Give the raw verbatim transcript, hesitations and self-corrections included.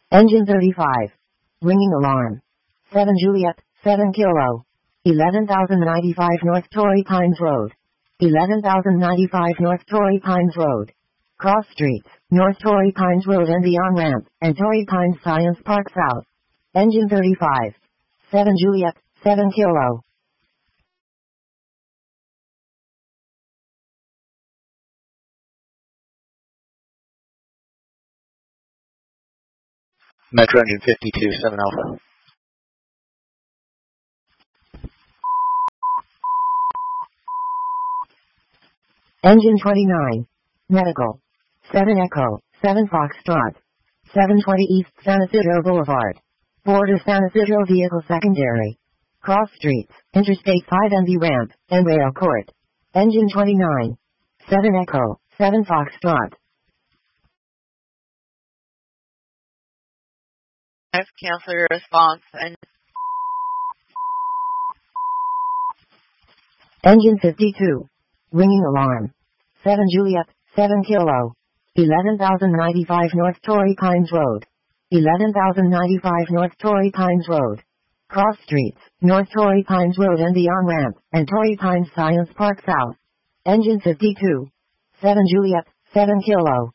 Engine thirty-five. Ringing alarm. seven Juliet, seven Kilo. eleven thousand ninety-five North Torrey Pines Road. eleven thousand ninety-five North Torrey Pines Road. Cross streets, North Torrey Pines Road and the on-ramp, and Torrey Pines Science Park South. Engine thirty-five. seven Juliet, seven Kilo. Metro Engine fifty-two, seven Alpha. Engine twenty-nine. Medical. seven Echo, seven Foxtrot. seven twenty East San Isidro Boulevard. Border San Isidro Vehicle Secondary. Cross streets, Interstate five and the ramp, and rail court. Engine twenty-nine. seven Echo, seven Foxtrot. Cancel your response and Engine fifty-two. Ringing alarm. seven Juliet, seven Kilo. eleven thousand ninety-five North Torrey Pines Road. eleven thousand ninety-five North Torrey Pines Road. Cross streets, North Torrey Pines Road and the on-ramp, and Torrey Pines Science Park South. Engine fifty-two. seven Juliet, seven Kilo.